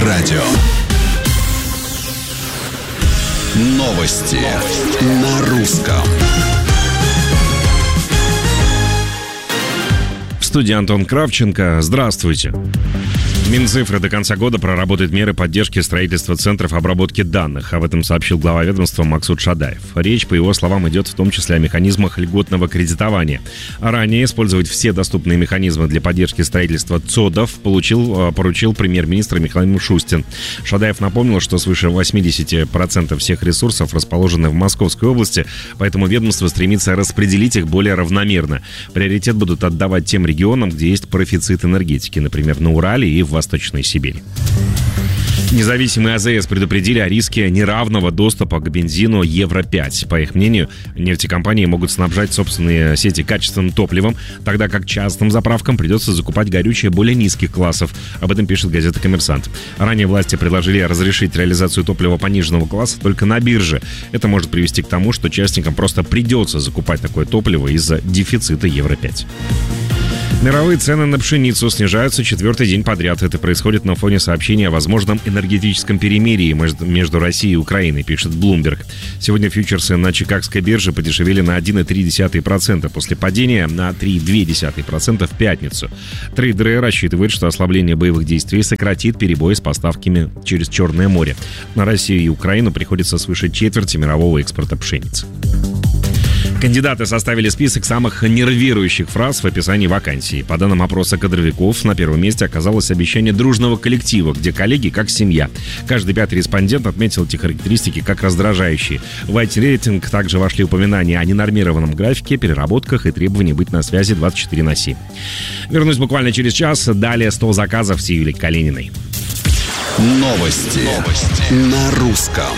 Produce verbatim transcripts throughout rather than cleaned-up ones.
радио. Новости на русском. В студии Антон Кравченко. Здравствуйте. Минцифры до конца года проработает меры поддержки строительства центров обработки данных. Об этом сообщил глава ведомства Максут Шадаев. Речь, по его словам, идет в том числе о механизмах льготного кредитования. Ранее использовать все доступные механизмы для поддержки строительства ЦОДов получил, поручил премьер-министр Михаил Мишустин. Шадаев напомнил, что свыше восемьдесят процентов всех ресурсов расположены в Московской области, поэтому ведомство стремится распределить их более равномерно. Приоритет будут отдавать тем регионам, где есть профицит энергетики, например, на Урале и в Восточной Сибири. Независимые АЗС предупредили о риске неравного доступа к бензину Евро пять. По их мнению, нефтекомпании могут снабжать собственные сети качественным топливом, тогда как частным заправкам придется закупать горючее более низких классов. Об этом пишет газета «Коммерсант». Ранее власти предложили разрешить реализацию топлива пониженного класса только на бирже. Это может привести к тому, что частникам просто придется закупать такое топливо из-за дефицита Евро пять. Мировые цены на пшеницу снижаются четвертый день подряд. Это происходит на фоне сообщения о возможном энергетическом перемирии между Россией и Украиной, пишет Bloomberg. Сегодня фьючерсы на Чикагской бирже подешевели на один целых три десятых процента после падения на три целых две десятых процента в пятницу. Трейдеры рассчитывают, что ослабление боевых действий сократит перебои с поставками через Черное море. На Россию и Украину приходится свыше четверти мирового экспорта пшеницы. Кандидаты составили список самых нервирующих фраз в описании вакансии. По данным опроса кадровиков, на первом месте оказалось обещание дружного коллектива, где коллеги как семья. Каждый пятый респондент отметил эти характеристики как раздражающие. В ай ти-рейтинг также вошли упоминания о ненормированном графике, переработках и требовании быть на связи двадцать четыре на семь. Вернусь буквально через час. Далее сто заказов с Юлией Калининой. Новости, Новости. на русском.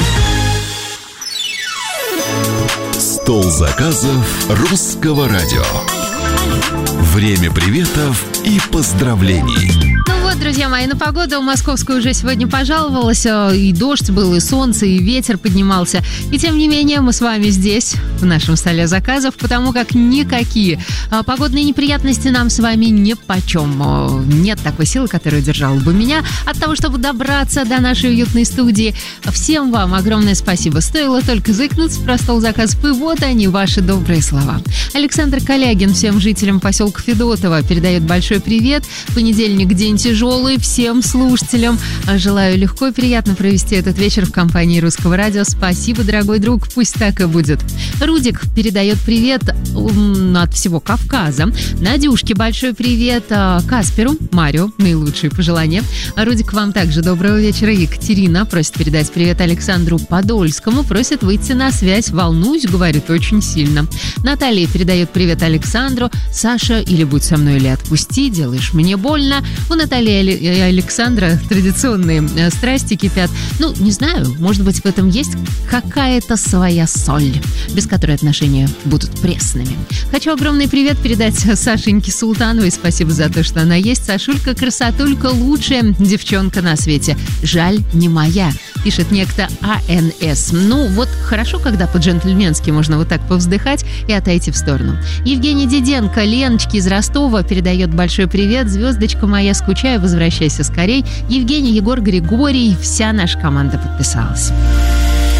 Стол заказов русского радио. Время приветов и поздравлений. Ну вот, друзья мои, на погоду московскую уже сегодня пожаловалась. И дождь был, и солнце, и ветер поднимался. И тем не менее, мы с вами здесь, в нашем столе заказов, потому как никакие погодные неприятности нам с вами нипочем. Нет такой силы, которая держала бы меня от того, чтобы добраться до нашей уютной студии. Всем вам огромное спасибо. Стоило только заикнуться про стол заказов, и вот они, ваши добрые слова. Александр Калягин всем жителям поселка Федотово передает большой привет. Понедельник, день тяжелый. Всем слушателям желаю легко и приятно провести этот вечер в компании Русского радио. Спасибо, дорогой друг, пусть так и будет. Рудик передает привет от всего Кавказа. Надюшке большой привет. Касперу, Марио, наилучшие пожелания. Рудик, вам также доброго вечера. Екатерина просит передать привет Александру Подольскому. Просит выйти на связь. Волнуюсь, говорит, очень сильно. Наталья передает привет Александру. Саша, или будь со мной, или отпусти, делаешь мне больно. У Натальи и Александра традиционные страсти кипят. Ну, не знаю, может быть, в этом есть какая-то своя соль, без которой отношения будут пресными. Хочу огромный привет передать Сашеньке Султановой. Спасибо за то, что она есть. Сашулька, красотулька, лучшая девчонка на свете. Жаль, не моя, пишет некто АНС. Ну, вот хорошо, когда по-джентльменски можно вот так повздыхать и отойти в сторону. Евгений Диденко, Леночке из Ростова передает большой привет. Звездочка моя, скучаю, возвращайся скорей. Евгений, Егор, Григорий, вся наша команда подписалась.